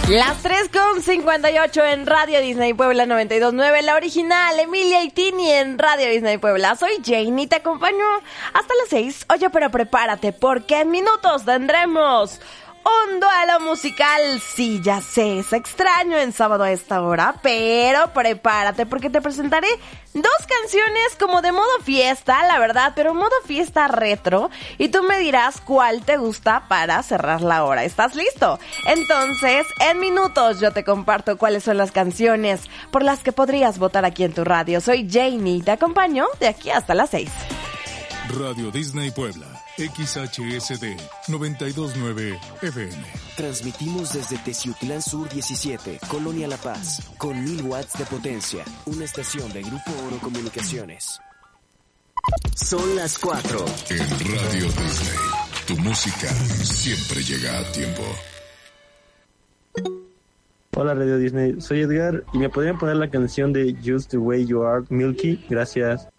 Las 3:58 en Radio Disney Puebla 92.9, la original, Emilia y Tini en Radio Disney Puebla. Soy Jane y te acompaño hasta las 6. Oye, pero prepárate porque en minutos tendremos un duelo musical. Sí, ya sé, es extraño en sábado a esta hora, pero prepárate porque te presentaré dos canciones como de modo fiesta, la verdad, pero modo fiesta retro, y tú me dirás cuál te gusta para cerrar la hora. ¿Estás listo? Entonces, en minutos yo te comparto cuáles son las canciones por las que podrías votar aquí en tu radio. Soy Janie y te acompaño de aquí hasta las 6. Radio Disney Puebla, XHSD 92.9 FM. Transmitimos desde Teciutlán Sur 17, Colonia La Paz, con 1000 watts de potencia. Una estación de Grupo Oro Comunicaciones. Son las 4. En Radio Disney, tu música siempre llega a tiempo. Hola Radio Disney, soy Edgar y me podrían poner la canción de Just the Way You Are, Milky, gracias.